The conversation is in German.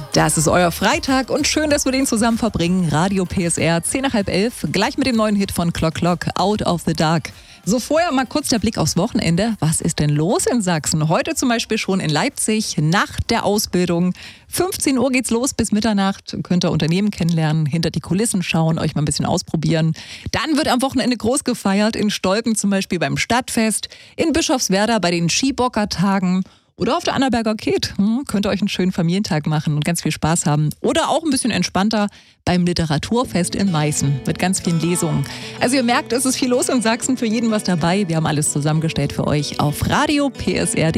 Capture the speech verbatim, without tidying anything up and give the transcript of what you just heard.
Das ist euer Freitag und schön, dass wir den zusammen verbringen. Radio P S R, zehn nach halb elf, gleich mit dem neuen Hit von Clock Clock, Out of the Dark. So, vorher mal kurz der Blick aufs Wochenende. Was ist denn los in Sachsen? Heute zum Beispiel schon in Leipzig, Nacht der Ausbildung. fünfzehn Uhr geht's los bis Mitternacht. Könnt ihr Unternehmen kennenlernen, hinter die Kulissen schauen, euch mal ein bisschen ausprobieren. Dann wird am Wochenende groß gefeiert, in Stolpen zum Beispiel beim Stadtfest, in Bischofswerda bei den Skibockertagen. Oder auf der Annaberger Keet. Hm, könnt ihr euch einen schönen Familientag machen und ganz viel Spaß haben. Oder auch ein bisschen entspannter beim Literaturfest in Meißen mit ganz vielen Lesungen. Also ihr merkt, es ist viel los in Sachsen, für jeden was dabei. Wir haben alles zusammengestellt für euch auf radio P S R punkt D E.